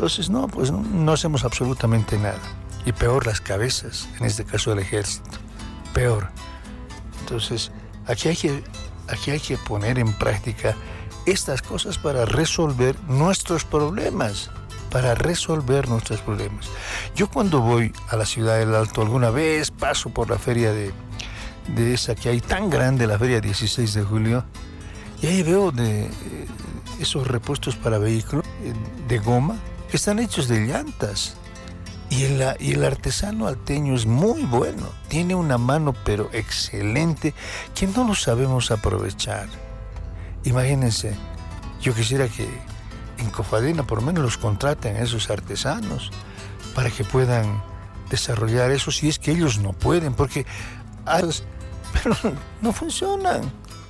Entonces, no, pues no hacemos absolutamente nada. Y peor las cabezas, en este caso del ejército. Peor. Entonces, aquí hay que poner en práctica estas cosas para resolver nuestros problemas. Yo cuando voy a la ciudad del Alto, alguna vez paso por la feria de esa que hay tan grande, la feria 16 de julio, y ahí veo de esos repuestos para vehículos de goma que están hechos de llantas. Y el artesano alteño es muy bueno, tiene una mano pero excelente que no lo sabemos aprovechar. Imagínense, yo quisiera que en Cofadena por lo menos los contraten a esos artesanos para que puedan desarrollar eso, si es que ellos no pueden, porque pero no funcionan.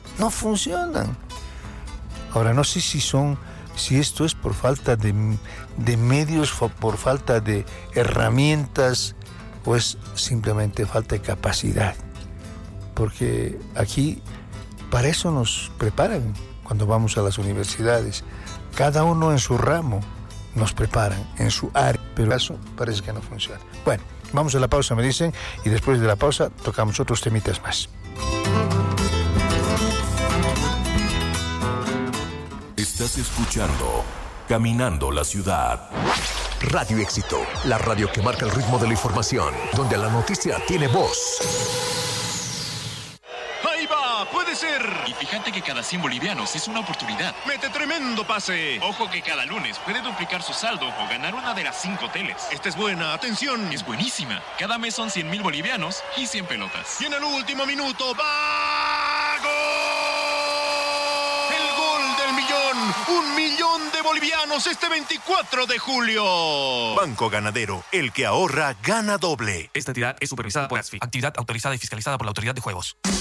Ahora no sé si esto es por falta de medios, por falta de herramientas, o es simplemente falta de capacidad. Porque aquí para eso nos preparan cuando vamos a las universidades. Cada uno en su ramo nos preparan, en su área, pero eso parece que no funciona. Bueno, vamos a la pausa, me dicen, y después de la pausa tocamos otros temitas más. Estás escuchando Caminando la Ciudad. Radio Éxito, la radio que marca el ritmo de la información, donde la noticia tiene voz. ¡Ahí va! ¡Puede ser! Y fíjate que cada 100 bolivianos es una oportunidad. ¡Mete tremendo pase! Ojo que cada lunes puede duplicar su saldo o ganar una de las 5 teles. Esta es buena, atención. Es buenísima. Cada mes son 100.000 bolivianos y 100 pelotas. Y en el último minuto, ¡va! ¡Gol! ¡El gol del millón! ¡1 millón de bolivianos este 24 de julio! Banco Ganadero, el que ahorra, gana doble. Esta entidad es supervisada por ASFI, actividad autorizada y fiscalizada por la Autoridad de Juegos.